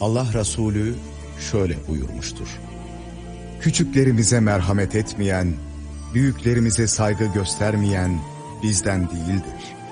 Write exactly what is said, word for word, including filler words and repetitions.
Allah Resulü şöyle buyurmuştur: Küçüklerimize merhamet etmeyen, büyüklerimize saygı göstermeyen bizden değildir.